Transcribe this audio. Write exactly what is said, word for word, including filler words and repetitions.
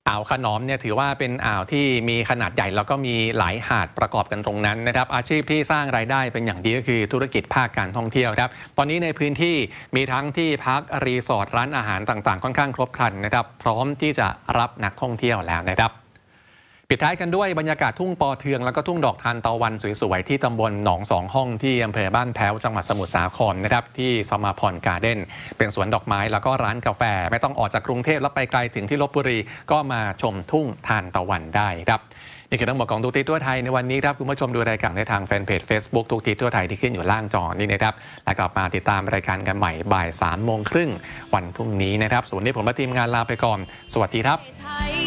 อ่าวขนอมเนี่ยถือว่าเป็นอ่าวที่มีขนาดใหญ่แล้วก็มีหลายหาดประกอบกันตรงนั้นนะครับอาชีพที่สร้างรายได้เป็นอย่างดีก็คือธุรกิจภาคการท่องเที่ยวครับตอนนี้ในพื้นที่มีทั้งที่พักรีสอร์ทร้านอาหารต่างๆค่อนข้างครบครันนะครับพร้อมที่จะรับนักท่องเที่ยวแล้วนะครับปิดท้ายกันด้วยบรรยากาศทุ่งปอเทืองแล้วก็ทุ่งดอกทานตะวันสวยๆที่ตำบลหนองสองห้องที่อำเภอบ้านแพ้วจังหวัดสมุทรสาครนะครับที่สมาพรการ์เด้นเป็นสวนดอกไม้แล้วก็ร้านกาแฟไม่ต้องออกจากกรุงเทพแล้วไปไกลถึงที่ลพบุรีก็มาชมทุ่งทานตะวันได้ครับนี่คือทั้งหมดของทุกทีทั่วไทยในวันนี้ครับคุณผู้ชมดูรายการได้ทางแฟนเพจ Facebook ทุกทีทั่วไทยที่ขึ้นอยู่ล่างจอนี่นะครับแล้วกลับมาติดตามรายการกันใหม่บ่ายสามโมงครึ่งวันพรุ่งนี้นะครับส่วนนี้ผมและทีมงานลาไปก่อนสวัสดีครับ